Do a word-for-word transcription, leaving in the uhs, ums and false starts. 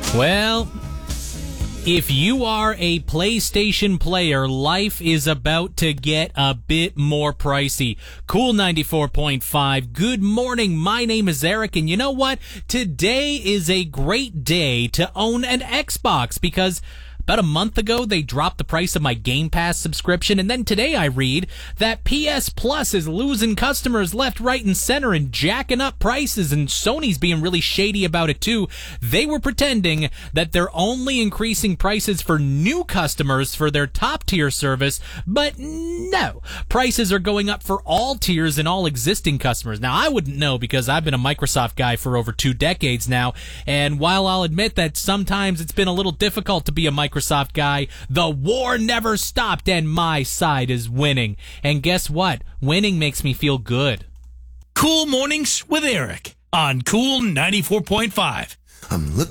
Well, if you are a PlayStation player, life is about to get a bit more pricey. Cool ninety-four point five. Good morning. My name is Eric, and you know what? Today is a great day to own an Xbox because about a month ago, they dropped the price of my Game Pass subscription, and then today I read that P S Plus is losing customers left, right, and center and jacking up prices, and Sony's being really shady about it too. They were pretending that they're only increasing prices for new customers for their top-tier service, but no. Prices are going up for all tiers and all existing customers. Now, I wouldn't know because I've been a Microsoft guy for over two decades now, and while I'll admit that sometimes it's been a little difficult to be a Microsoft Microsoft guy, the war never stopped and my side is winning. And guess what? Winning makes me feel good. Cool Mornings with Eric on Cool ninety-four point five. I'm looking